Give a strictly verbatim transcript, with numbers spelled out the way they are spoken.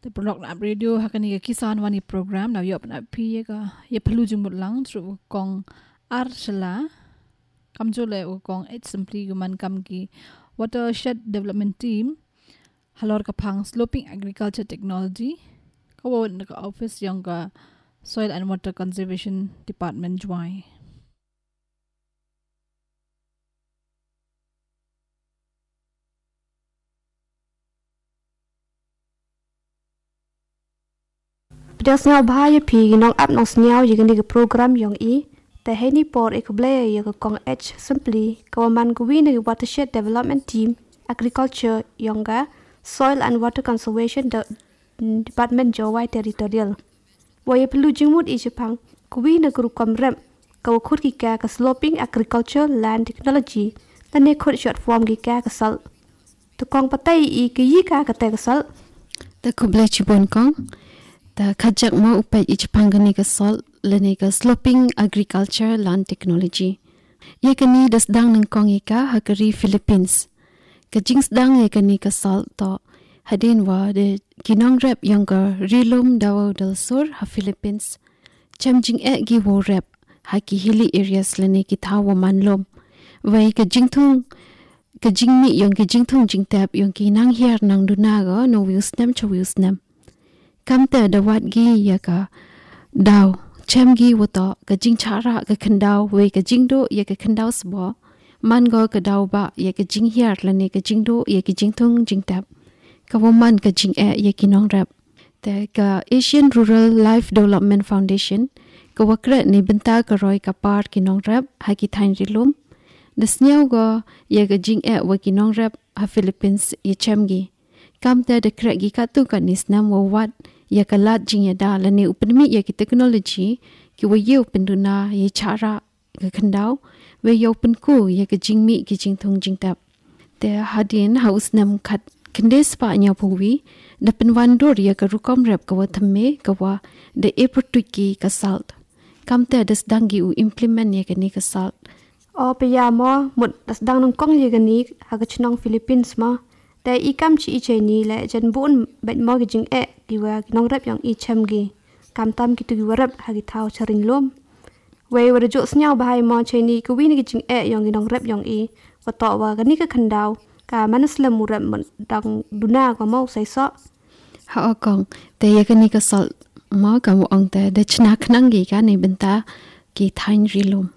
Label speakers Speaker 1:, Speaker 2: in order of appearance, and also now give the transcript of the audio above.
Speaker 1: The blog na radio hakani ka kisan wani program na yop na pi ka ye phlu jumut lang tru kong arshala kamjole o kong it simply human kam ki watershed development team halor ka phang sloping agriculture technology ka wo na ka office yang ka soil and water conservation department join
Speaker 2: Pedas nhau bahaya pi nong ap nong snyau jigan di program yang i te heni por ekble ya kong H simply kawaman kuwin di watershed development team agriculture yang ga soil and water conservation de, department Jawai territorial waya perlu jengmut i Jepang kuwin di guru komrem kaw khut ki ka ka sloping agriculture land technology dan ne khut short form ki ka ka sal to kong patai i ki yi ka ka te ka sal
Speaker 3: ta kuble chibon kong ta khajak ma upai ich pangani ka sol lene ka sloping agriculture land technology ye kani das dang nang kong ika hakari Philippines ka jings dang ye kani ka sol to hadin wa de kinong rep yang ka rilum dawo del sur ha Philippines chamjing e gi wo rep ha ki hilly areas lene ki thawa manlom wai ka jingthung ka jingmi yang ki jingthung jingtap yang ki nang hier nang duna ga no wils nam cho wils nam kamte dawat gi ya ka daw chem gi woto ka jing chara ka khandaw we ka jing do ya ka khandaw sbo man go ka daw ba ya ka jing hiar lane ka jing do ya ka jing thung jing tap ka woman ka jing e ya ki nong rap te ka Asian Rural Life Development Foundation ka wakra ni benta ka roi ka par ki nong rap ha ki thain rilum desnyau go ya ka jing e wa ki nong rap ha Philippines ya chem gi kamte de kra gi ka tu ka nis nam wo wat ya kalat jing ya da lane upnimi ya ki technology ki we yu penduna ye chara ka khandau we yu pen ku ya ka jing mi ki jing thong jing tap te hadin house nam khat khandes pa nya phuwi da pen wan dor ya ka rukom rep ka wa thamme ka wa de eprotuki ka salt kamte des dangi u implement ya ka ni ka salt
Speaker 2: o pe ya mo mut das dang nong kong ye gani ha ka chnong Philippines ma te ikam chi che ni le jan bun bet mo gi jing e ki wa nong rap yang i chem gi kam tam ki tu gi warap ha gi thau charing lom we wa jo snyau bahai mo che ni ku wi ni gi jing e yang gi nong rap yang i wa to wa ga ni ka khandaw ka manaslam muram dang duna ko mo sai so
Speaker 3: ha kong te ye ka ni ka sal mo ka mo ong te de chna khnang gi ka ni benta ki thain rilum